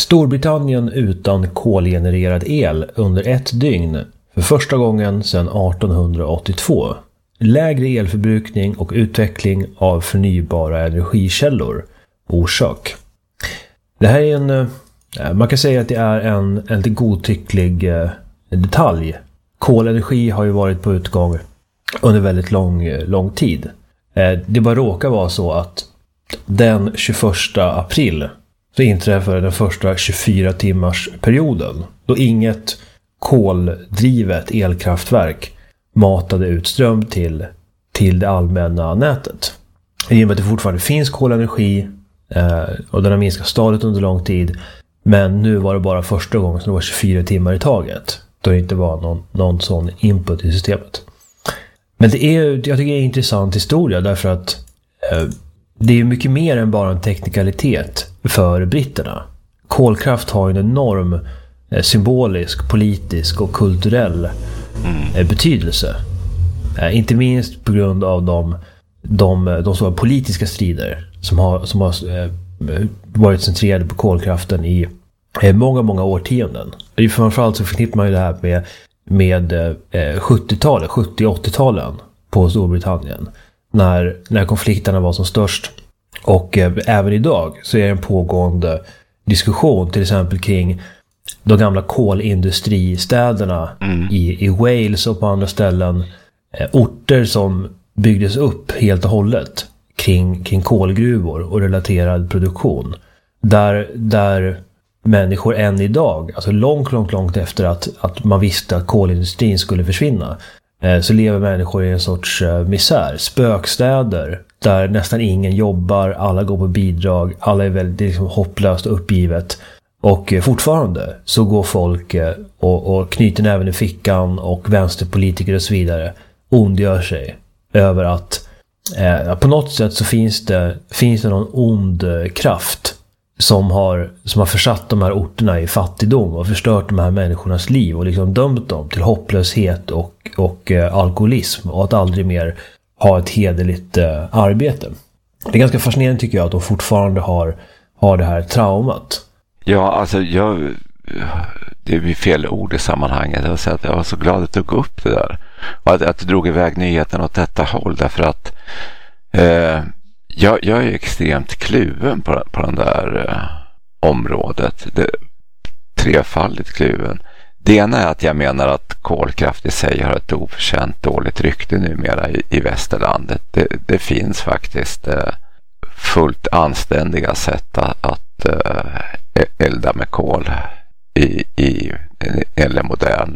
Storbritannien utan kolgenererad el under ett dygn för första gången sedan 1882. Lägre elförbrukning och utveckling av förnybara energikällor. Orsak. Det här är man kan säga att det är en lite godtycklig detalj. Kolenergi har ju varit på utgång under väldigt lång tid. Det bara råkar vara så att den 21 april så inträffade den första 24 timmars perioden då inget koldrivet elkraftverk matade ut ström till det allmänna nätet. I och med att det fortfarande finns kolenergi och den har minskat stadigt under lång tid, men nu var det bara första gången som det var 24 timmar i taget då det inte var någon sån input i systemet. Men jag tycker det är en intressant historia därför att det är mycket mer än bara en teknikalitet för britterna. Kolkraft har en enorm symbolisk, politisk och kulturell betydelse. Inte minst på grund av de stora politiska strider som har varit centrerade på kolkraften i många årtionden. Framförallt så förknippar man ju det här med 70-talet, 70-80-talen på Storbritannien. När konflikterna var som störst. Och även idag så är det en pågående diskussion till exempel kring de gamla kolindustristäderna i Wales och på andra ställen. Orter som byggdes upp helt och hållet kring kolgruvor och relaterad produktion. Där människor än idag, alltså långt efter att man visste att kolindustrin skulle försvinna, så lever människor i en sorts misär. Spökstäder där nästan ingen jobbar, alla går på bidrag, alla är väldigt liksom hopplöst och uppgivet. Och fortfarande så går folk och knyter näven i fickan och vänsterpolitiker och så vidare ondgör sig över att på något sätt så finns det någon ond kraft som har försatt de här orterna i fattigdom och förstört de här människornas liv och liksom dömt dem till hopplöshet och alkoholism och att aldrig mer ha ett hederligt arbete. Det är ganska fascinerande tycker jag att de fortfarande har det här traumat. Ja, alltså det är fel ord i sammanhanget. Jag var så glad att du tog upp det där. Och att du drog iväg nyheten åt detta håll. Därför att jag är extremt kluven på den där området. Trefaldigt kluven. Det ena är att jag menar att kolkraft i sig har ett oförtjänt dåligt rykte numera i västerlandet. Det finns faktiskt fullt anständiga sätt att elda med kol i eller modern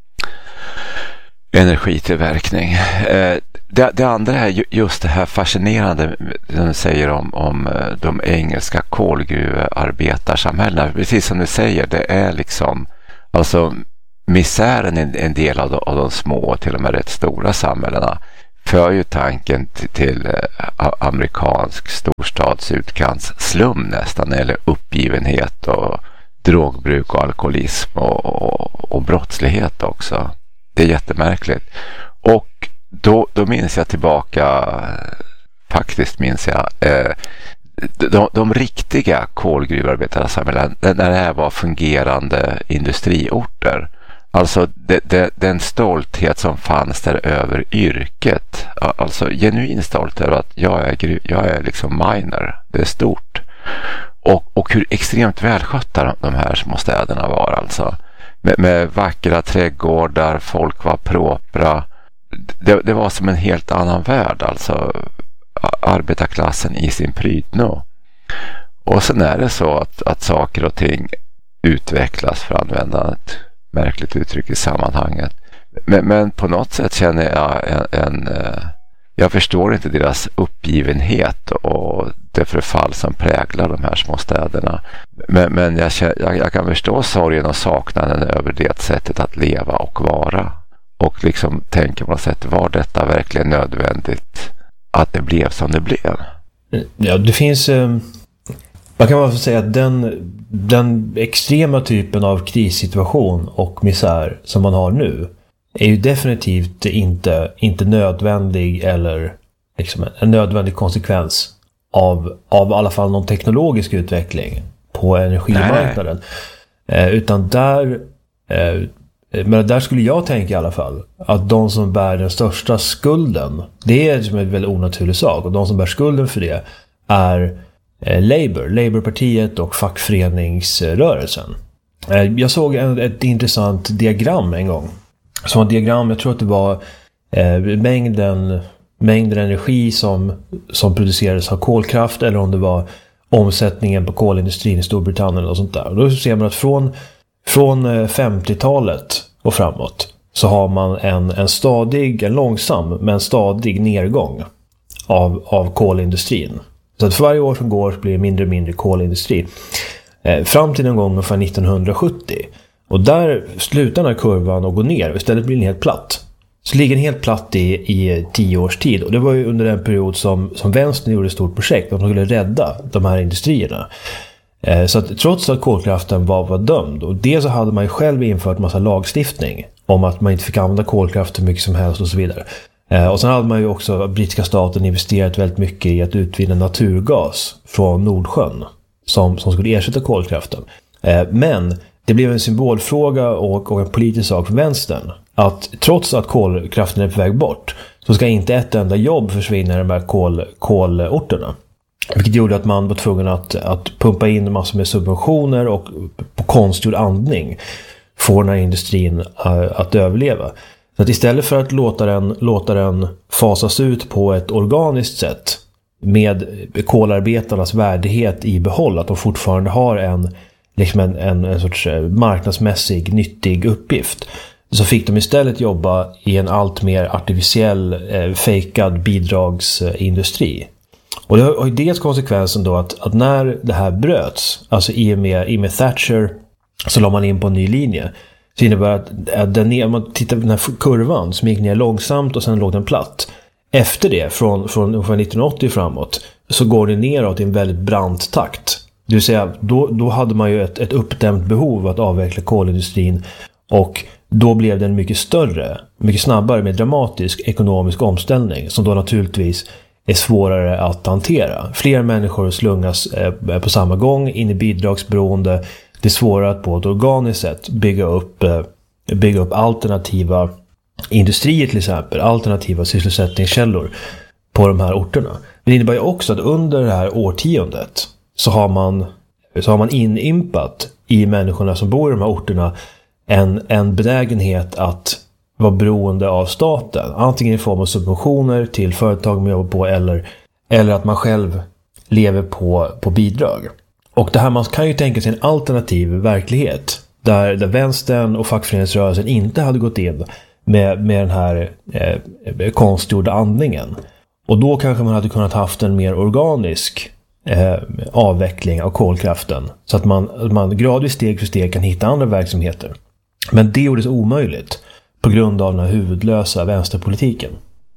energitillverkning. Det andra är just det här fascinerande som du säger om de engelska kolgruvarbetarsamhällena. Precis som du säger, det är liksom alltså misären är en del av de små, till och med rätt stora samhällena. För ju tanken till amerikansk storstadsutkantslum nästan, eller uppgivenhet och drogbruk och alkoholism och brottslighet också. Det är jättemärkligt. Och då minns jag tillbaka, faktiskt minns jag de riktiga kolgruvarbetarsamhällen när det här var fungerande industriorter. Alltså den stolthet som fanns där över yrket. Alltså genuin stolt över att jag är liksom miner. Det är stort. Och hur extremt välskötta de här små städerna var alltså. Med vackra trädgårdar, folk var propra. Det var som en helt annan värld alltså. Arbetarklassen i sin prydno. Och sen är det så att saker och ting utvecklas, för att använda ett märkligt uttryck i sammanhanget. Men på något sätt känner jag jag förstår inte deras uppgivenhet och det förfall som präglar de här små städerna. Men jag kan förstå sorgen och saknaden över det sättet att leva och vara. Och liksom tänka på något sätt, var detta verkligen nödvändigt att det blev som det blev? Ja, det finns... Man kan bara säga att den extrema typen av krissituation och misär som man har nu är ju definitivt inte nödvändig eller liksom en nödvändig konsekvens av i alla fall någon teknologisk utveckling på energimarknaden. Utan men där skulle jag tänka i alla fall att de som bär den största skulden, det är som en väldigt onaturlig sak, och de som bär skulden för det är Labourpartiet och fackföreningsrörelsen. Jag såg ett intressant diagram en gång. Som ett diagram, jag tror att det var mängden energi som producerades av kolkraft, eller om det var omsättningen på kolindustrin i Storbritannien och sånt där. Och då ser man att från 50-talet och framåt så har man en långsam men stadig nedgång av kolindustrin. Så att för varje år som går blir det mindre och mindre kolindustri. Fram till en gång ungefär 1970. Och där slutar den här kurvan att gå ner och istället blir den helt platt. Så ligger den helt platt i 10 års tid. Och det var ju under en period som vänstern gjorde ett stort projekt att de skulle rädda de här industrierna. Så att trots att kolkraften var dömd, och det så hade man ju själv infört massa lagstiftning om att man inte fick använda kolkraft hur mycket som helst och så vidare. Och sen hade man ju också, brittiska staten, investerat väldigt mycket i att utvinna naturgas från Nordsjön som skulle ersätta kolkraften. Men det blev en symbolfråga och en politisk sak för vänstern att trots att kolkraften är på väg bort så ska inte ett enda jobb försvinna i de här kolorterna. Vilket gjorde att man var tvungen att pumpa in massor med subventioner och på konstgjord andning få den här industrin att överleva. Så att istället för att låta den fasas ut på ett organiskt sätt med kolarbetarnas värdighet i behåll, att de fortfarande har en sorts marknadsmässig nyttig uppgift, så fick de istället jobba i en allt mer artificiell fejkad bidragsindustri. Och det har ju dels konsekvensen då att när det här bröts, alltså i och med Thatcher, så la man in på en ny linje. Så innebär att om man tittar på den här kurvan som gick ner långsamt och sen låg den platt. Efter det, från 1980 framåt, så går det neråt i en väldigt brant takt. Det vill säga, då hade man ju ett uppdämt behov att avveckla kolindustrin, och då blev det en mycket större, mycket snabbare, mer dramatisk ekonomisk omställning som då naturligtvis är svårare att hantera. Fler människor slungas på samma gång in i bidragsberoende. Det är svårare att på ett organiskt sätt bygga upp alternativa industrier, till exempel alternativa sysselsättningskällor på de här orterna. Det innebär ju också att under det här årtiondet så har man inympat i människorna som bor i de här orterna en benägenhet att vara beroende av staten, antingen i form av subventioner till företag man jobbar på, eller att man själv lever på bidrag. Och det här, man kan ju tänka sig en alternativ verklighet där vänstern och fackföreningsrörelsen inte hade gått in med den här konstgjorda andningen. Och då kanske man hade kunnat haft en mer organisk avveckling av kolkraften, så att man gradvis steg för steg kan hitta andra verksamheter. Men det gjordes omöjligt på grund av den här huvudlösa vänsterpolitiken.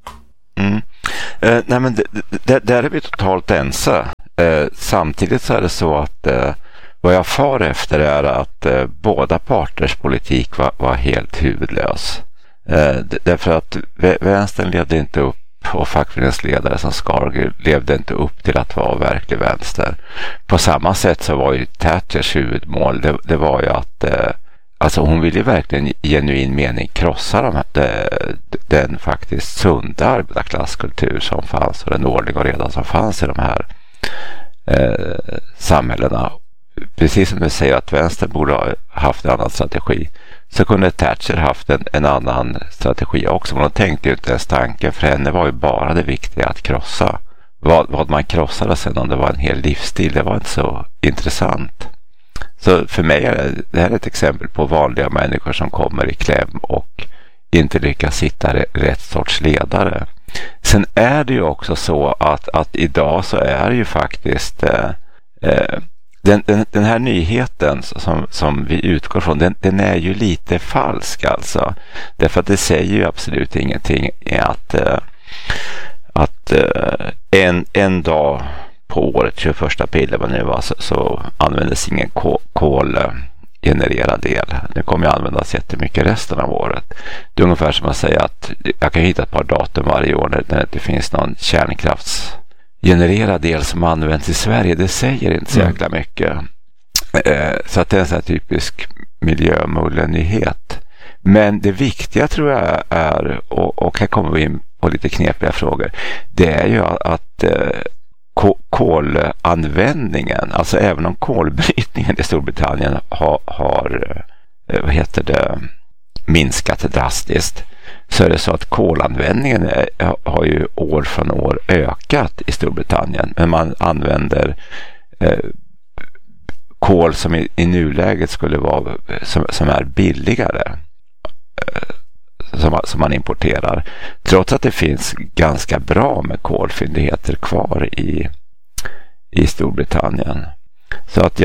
Nej, men där är vi totalt ense. Samtidigt så är det så att vad jag far efter är att båda parters politik var helt huvudlös. Därför att vänstern levde inte upp, och fackföreningsledare som Scargill levde inte upp till att vara verklig vänster. På samma sätt så var ju Thatchers huvudmål, det var ju att alltså hon ville verkligen i genuin mening krossa den faktiskt sunda arbetarklasskultur som fanns och den ordning och reda som fanns i de här samhällena. Precis som du säger att vänstern borde ha haft en annan strategi, så kunde Thatcher haft en annan strategi också. Men hon tänkte ju inte ens tanken, för henne var ju bara det viktiga att krossa. Vad man krossade sen, om det var en hel livsstil, det var inte så intressant. Så för mig är det här ett exempel på vanliga människor som kommer i kläm och inte lyckas hitta rätt sorts ledare. Sen är det ju också så att idag så är ju faktiskt den här nyheten som vi utgår från, den är ju lite falsk alltså. Därför att det säger ju absolut ingenting att en dag på året, 21 april vad nu var, så användes ingen kolgenererad el. Det kommer ju användas jättemycket resten av året. Det är ungefär som att säga att jag kan hitta ett par datum varje år när det inte finns någon kärnkraftsgenererad el som används i Sverige. Det säger inte så jäkla mycket. Så att det är en sån här typisk miljömullenighet. Men det viktiga tror jag är, och här kommer vi in på lite knepiga frågor, det är ju att kolanvändningen, alltså även om kolbrytningen i Storbritannien har minskat drastiskt, så är det så att kolanvändningen har ju år från år ökat i Storbritannien, men man använder kol som i nuläget skulle vara som är billigare, som man importerar, trots att det finns ganska bra med kolfyndigheter kvar i Storbritannien. Så att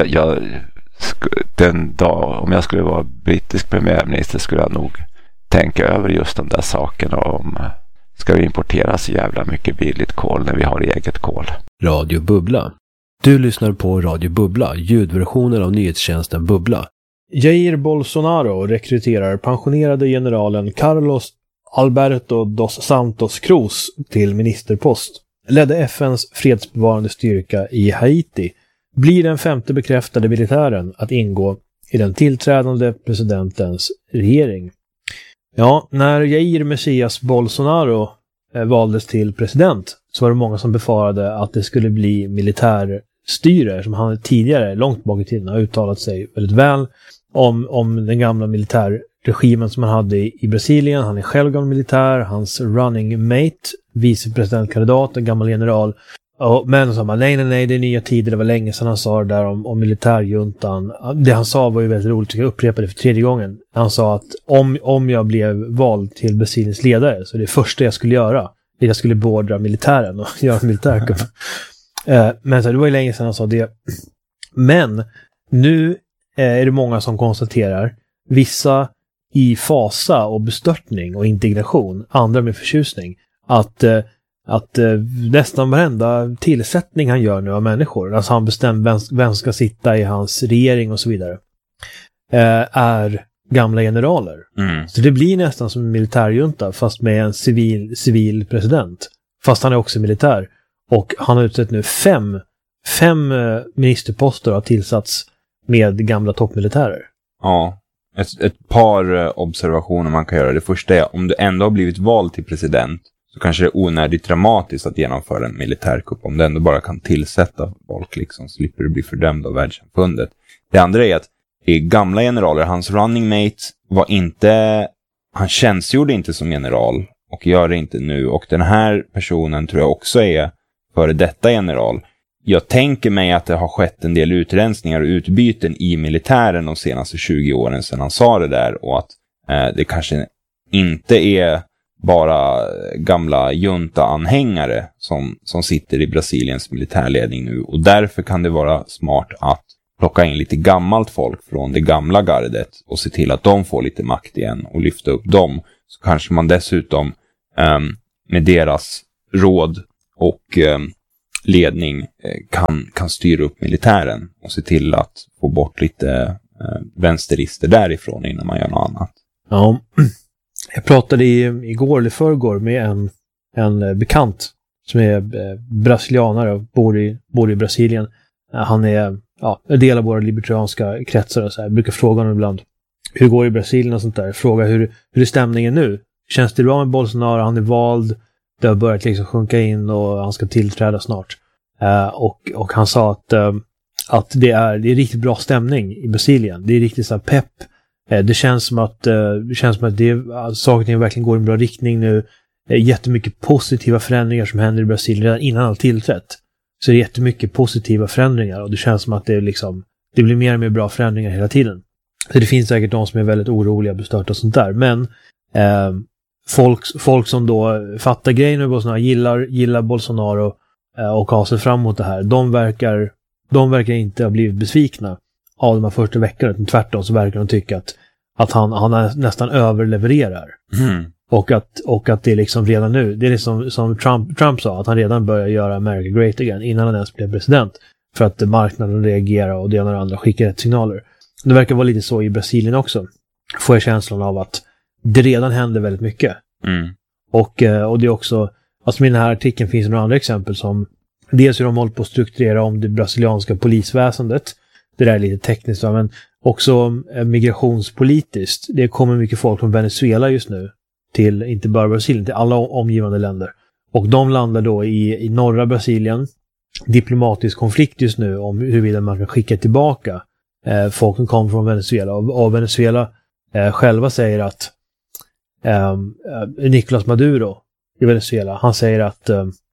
den dag om jag skulle vara brittisk premiärminister skulle jag nog tänka över just de där sakerna, om ska vi importera så jävla mycket billigt kol när vi har eget kol. Radio Bubbla. Du lyssnar på Radio Bubbla, ljudversionen av nyhetstjänsten Bubbla. Jair Bolsonaro rekryterar pensionerade generalen Carlos Alberto dos Santos Cruz till ministerpost. Ledde FNs fredsbevarande styrka i Haiti, blir den 5:e bekräftade militären att ingå i den tillträdande presidentens regering. Ja, när Jair Messias Bolsonaro valdes till president så var det många som befarade att det skulle bli militärstyre, som han tidigare, långt bak i tiden, har uttalat sig väldigt väl om den gamla militärregimen som man hade i Brasilien. Han är själv gammal militär, hans running mate, vicepresidentkandidat, en gammal general. Men så sa man, nej, det är nya tider, det var länge sedan han sa det där om militärjuntan. Det han sa var ju väldigt roligt, jag upprepade det för 3:e gången. Han sa att om jag blev vald till Brasiliens ledare, så det första jag skulle göra, är att jag skulle beordra militären och göra en militärkupp. Men så det var ju länge sedan han sa det. Men nu är det många som konstaterar, vissa i fasa och bestörtning och indignation, andra med förtjusning, att nästan varenda tillsättning han gör nu av människor, alltså han bestämmer vem ska sitta i hans regering och så vidare, är gamla generaler. Så det blir nästan som en militärjunta, fast med en civil president, fast han är också militär. Och han har utsett nu fem ministerposter har tillsatts med gamla toppmilitärer. Ja, ett par observationer man kan göra. Det första är, om du ändå har blivit vald till president, så kanske det är onödigt dramatiskt att genomföra en militärkupp. Om du ändå bara kan tillsätta folk, liksom, slipper du bli fördömd av världssamfundet. Det andra är att i gamla generaler, hans running mate var inte, han tjänstgjorde inte som general och gör det inte nu. Och den här personen tror jag också är före detta general. Jag tänker mig att det har skett en del utrensningar och utbyten i militären de senaste 20 åren sedan han sa det där, och att det kanske inte är bara gamla junta-anhängare som sitter i Brasiliens militärledning nu, och därför kan det vara smart att plocka in lite gammalt folk från det gamla gardet och se till att de får lite makt igen och lyfta upp dem. Så kanske man dessutom med deras råd och ledning kan styra upp militären och se till att få bort lite vänsterister därifrån innan man gör något annat. Ja, jag pratade igår eller förrgår med en bekant som är brasilianare och bor i Brasilien. Han är en del av våra libertarianska kretsar och så här. Jag brukar fråga honom ibland hur går det i Brasilien och sånt där. Fråga hur är stämningen nu? Känns det bra med Bolsonaro? Han är vald. Det har börjat liksom sjunka in och han ska tillträda snart. Och han sa att det är riktigt bra stämning i Brasilien. Det är riktigt så här pepp. Det känns som att saker verkligen går i en bra riktning nu. Jättemycket positiva förändringar som händer i Brasilien redan innan han tillträtt. Så det är jättemycket positiva förändringar, och det känns som att det blir mer och mer bra förändringar hela tiden. Så det finns säkert de som är väldigt oroliga, bestörta och sånt där. Men folk som då fattar grejen med Bolsonaro, gillar Bolsonaro och har sig fram emot det här, de verkar inte ha blivit besvikna av de här första veckorna, utan tvärtom så verkar de tycka att han nästan överlevererar. Och att det är liksom redan nu, det är liksom som Trump sa, att han redan börjar göra America Great Again innan han ens blev president, för att marknaden reagerar och det ena och andra skickar rätt signaler. Det verkar vara lite så i Brasilien också, får jag känslan av att det redan händer väldigt mycket. Och det är också, alltså i den här artikeln finns det några andra exempel, som dels hur de håller på att strukturera om det brasilianska polisväsendet, det där är lite tekniskt, men också migrationspolitiskt. Det kommer mycket folk från Venezuela just nu till, inte bara Brasilien, till alla omgivande länder. Och de landar då i norra Brasilien. Diplomatisk konflikt just nu om huruvida man kan skicka tillbaka folk som kommer från Venezuela. Och Venezuela själva säger att Nicolás Maduro i Venezuela, han säger att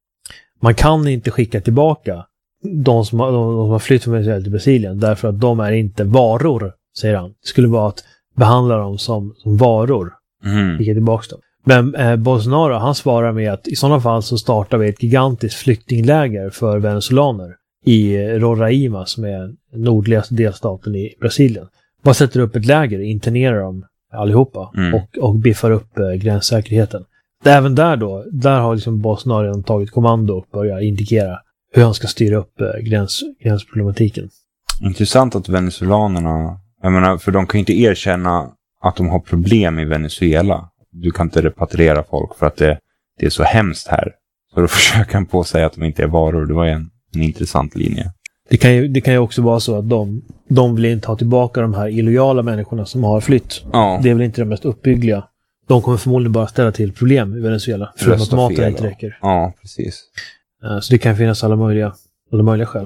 man kan inte skicka tillbaka de som har flytt från Venezuela till Brasilien därför att de är inte varor, säger han. Det skulle vara att behandla dem som varor. Skicka tillbaka dem. Men Bolsonaro, han svarar med att i sådana fall så startar vi ett gigantiskt flyktingläger för venezolaner i Roraima, som är nordligaste delstaten i Brasilien. Man sätter upp ett läger, internerar dem allihopa och biffar upp gränssäkerheten. Även där har liksom Bolsonaro redan tagit kommando och börjar indikera hur han ska styra upp gränsproblematiken. Intressant att venezolanerna, jag menar, för de kan ju inte erkänna att de har problem i Venezuela. Du kan inte repatriera folk för att det är så hemskt här. Så då försöker han på sig att de inte är varor. Det var en intressant linje. Det kan ju också vara så att de vill inte ha tillbaka de här illojala människorna som har flytt. Ja. Det är väl inte de mest uppbyggliga. De kommer förmodligen bara ställa till problem i Venezuela. För att maten inte räcker. Ja, precis. Så det kan finnas alla möjliga skäl.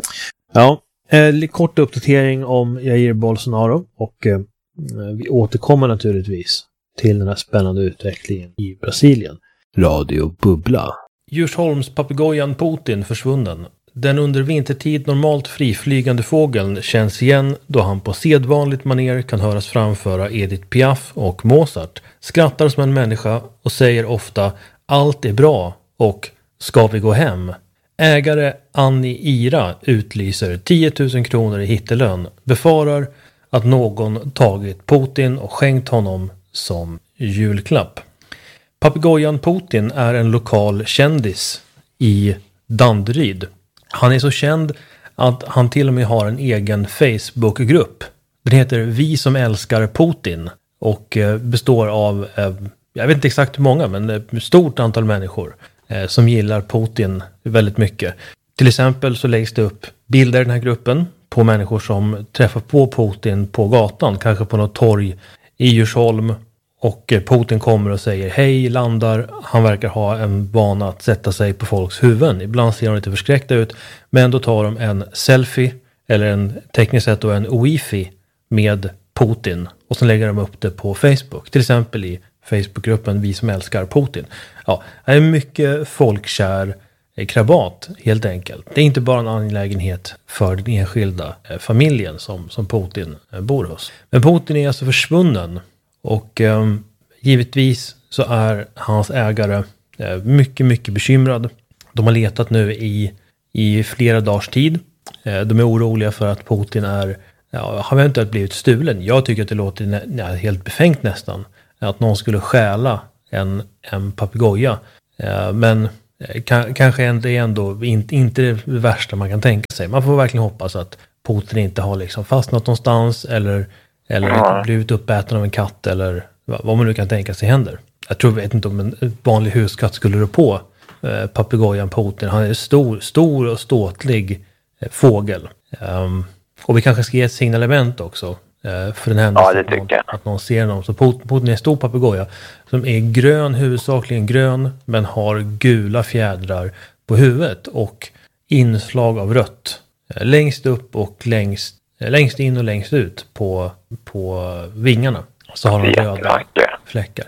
Ja, kort uppdatering om Jair Bolsonaro. Och vi återkommer naturligtvis till den här spännande utvecklingen i Brasilien. Radio Bubbla. Djursholmspapegojan Putin försvunnen. Den under vintertid normalt friflygande fågeln känns igen då han på sedvanligt maner kan höras framföra Edith Piaf och Mozart, skrattar som en människa och säger ofta allt är bra och ska vi gå hem? Ägare Annie Ira utlyser 10 000 kronor i hittelön, befarar att någon tagit Putin och skänkt honom som julklapp. Papegojan Putin är en lokal kändis i Danderyd. Han är så känd att han till och med har en egen Facebookgrupp. Den heter Vi som älskar Putin och består av, jag vet inte exakt hur många, men ett stort antal människor som gillar Putin väldigt mycket. Till exempel så läggs det upp bilder i den här gruppen på människor som träffar på Putin på gatan, kanske på något torg i Djursholm. Och Putin kommer och säger hej, landar. Han verkar ha en vana att sätta sig på folks huvuden. Ibland ser de lite förskräckta ut. Men då tar de en selfie, eller en tekniskt sett då en wifi med Putin. Och så lägger de upp det på Facebook. Till exempel i Facebookgruppen Vi som älskar Putin. Ja, det är mycket folkkär krabat helt enkelt. Det är inte bara en angelägenhet för den enskilda familjen som Putin bor hos. Men Putin är alltså försvunnen. Och givetvis så är hans ägare mycket, mycket bekymrad. De har letat nu i flera dagars tid. De är oroliga för att Putin har eventuellt blivit stulen. Jag tycker att det låter helt befängt nästan. Att någon skulle stjäla en papegoja. Men kanske ändå inte det värsta man kan tänka sig. Man får verkligen hoppas att Putin inte har liksom fastnat någonstans eller blivit uppäten av en katt eller vad man nu kan tänka sig händer. Jag vet inte om en vanlig huskatt skulle rå på papegojan Putin. Han är stor och ståtlig fågel. Och vi kanske ska ge ett signalement också för den händelsen att någon ser någon. Så Putin är en stor papegoja som är grön, huvudsakligen grön, men har gula fjädrar på huvudet och inslag av rött. Längst upp och längst in och längst ut på vingarna så har de röda fläckar.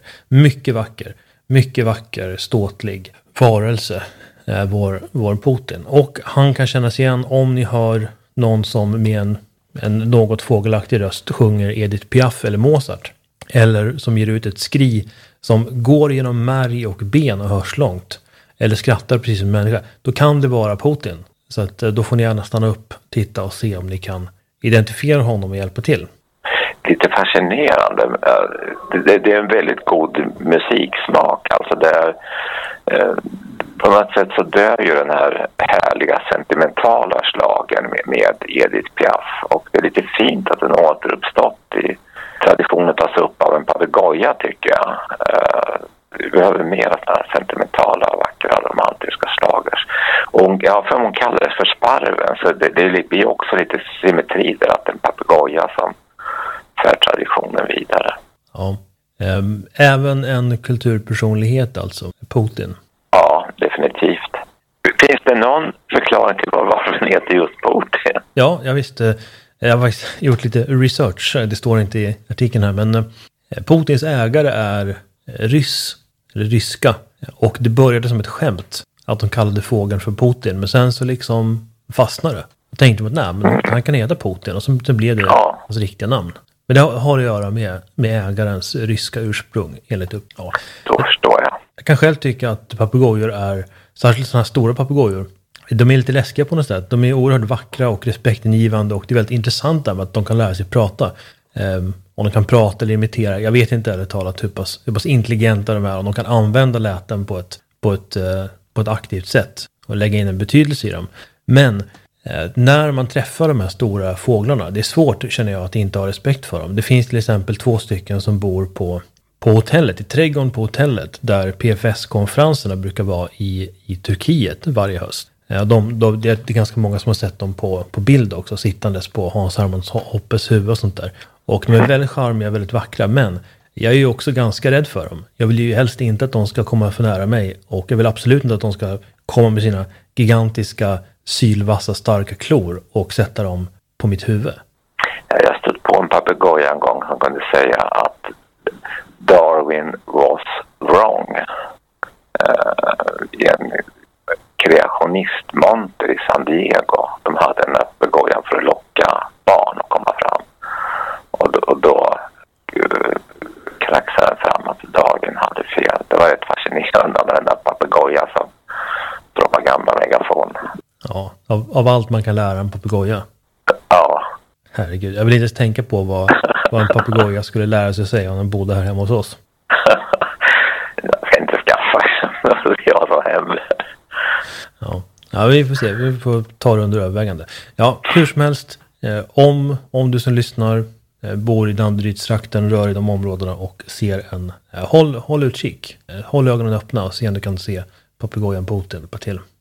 Mycket vacker, ståtlig varelse, vår Putin. Och han kan kännas igen om ni hör någon som med en något fågelaktig röst sjunger Edith Piaf eller Mozart. Eller som ger ut ett skri som går genom märg och ben och hörs långt. Eller skrattar precis som en människa. Då kan det vara Putin. Så att då får ni gärna stanna upp, titta och se om ni kan identifiera honom och hjälpa till. Lite fascinerande. Det är en väldigt god musiksmak. Alltså det är, på något sätt så dör ju den här härliga sentimentala slagen med Edith Piaf. Och det är lite fint att den återuppstått i traditionen att tas upp av en papegoja, tycker jag. Vi behöver mer av den här sentimentala, vackra, romantiska slagers. Och Ja, för hon kallades för sparven, så det blir också lite symmetri där, att en papegoja som för traditionen vidare. Ja. Även en kulturpersonlighet alltså, Putin. Ja, definitivt. Finns det någon förklaring till varför den heter just Putin? Ja, jag visste. Jag har faktiskt gjort lite research. Det står inte i artikeln här, men Putins ägare är ryska. Och det började som ett skämt att de kallade fågeln för Putin. Men sen så liksom fastnade det. Jag tänkte att nej, men han kan heta Putin. Och så blev det hans riktiga namn. Men det har att göra med ägarens ryska ursprung, enligt upp. Ja. Då förstår jag. Jag kan själv tycka att papegojor är, särskilt sådana här stora papegojor, de är lite läskiga på något sätt. De är oerhört vackra och respektingivande, och det är väldigt intressant med att de kan lära sig prata. Om de kan prata eller imitera. Jag vet inte ärligt talat hur pass intelligenta de är, om de kan använda läten på ett aktivt sätt och lägga in en betydelse i dem. Men när man träffar de här stora fåglarna, det är svårt, känner jag, att inte ha respekt för dem. Det finns till exempel 2 stycken som bor på hotellet, i trädgården på hotellet, där PFS-konferenserna brukar vara i Turkiet varje höst. Det är ganska många som har sett dem på bild också, sittandes på Hans Hermans Hoppes huvud och sånt där. Och de är väldigt charmiga, väldigt vackra, men jag är ju också ganska rädd för dem. Jag vill ju helst inte att de ska komma för nära mig, och jag vill absolut inte att de ska komma med sina gigantiska, sylvassa, starka klor och sätta dem på mitt huvud. Jag stod på en papegoja en gång som kunde säga att Darwin was wrong. En kreationistmonter i San Diego. De hade en papegoja för att locka barn att komma fram. Och då kraxade den fram att Darwin hade fel. Det var rätt fascinerande med den där papegoja som propagandamegafon. Ja, av allt man kan lära en papegoja. Ja. Herregud, jag vill inte ens tänka på vad en papegoja skulle lära sig säga om den bodde här hemma hos oss. Jag ska inte skaffa jag så hem. Ja, vi får se. Vi får ta det under övervägande. Ja, hur som helst. Om du som lyssnar bor i Danderydstrakten, rör i de områdena och ser håll utkik. Håll ögonen öppna och se om du kan se papegojan Putin. Till.